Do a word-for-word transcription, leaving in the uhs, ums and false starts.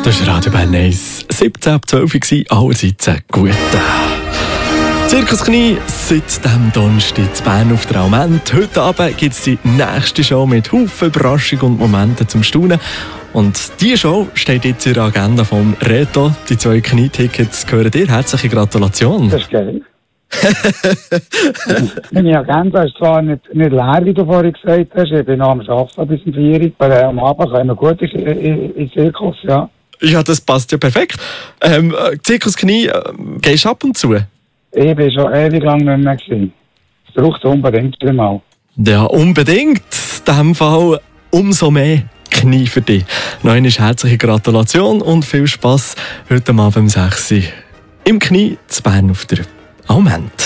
Das ist Radio Bern eins. siebzehn ab zwölf war allerseits gut. Zirkus Knie seit dem Donnerstag in Bern auf der Alment. Heute Abend gibt es die nächste Show mit Haufen Überraschungen und Momenten zum Staunen. Und diese Show steht jetzt in der Agenda vom Reto. Die zwei Knie-Tickets gehören dir. Herzliche Gratulation. Das ist geil. Meine Agenda ist zwar nicht, nicht leer, wie du vorhin gesagt hast. Ich bin noch am Arbeiten bis um vier Uhr. Aber am Abend können wir gut in den Zirkus, ja. Ja, das passt ja perfekt. Ähm, Zirkus Knie, äh, gehst du ab und zu? Ich bin schon ewig lang nicht mehr gewesen. Es braucht es unbedingt wieder mal. Ja, unbedingt. In diesem Fall umso mehr Knie für dich. Noch eine herzliche Gratulation und viel Spass heute Abend um sechs Uhr im Knie zu Bern auf der Alment.